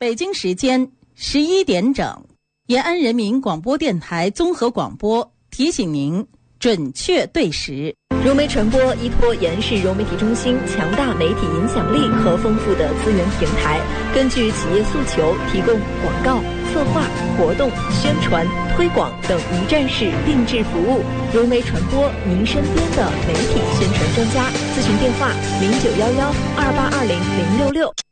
北京时间11点整，延安人民广播电台综合广播提醒您准确对时。 融媒传播依托延安市融媒体中心强大媒体影响力和丰富的资源平台，根据企业诉求提供广告、策划、活动、宣传、推广等一站式定制服务。融媒传播，您身边的媒体宣传专家。咨询电话：091128200666。